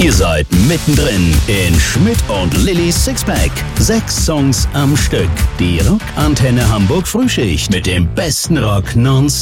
Ihr seid mittendrin in Schmidt und Lillys Sixpack. 6 Songs am Stück. Die Rockantenne Hamburg Frühschicht mit dem besten Rock nonstop.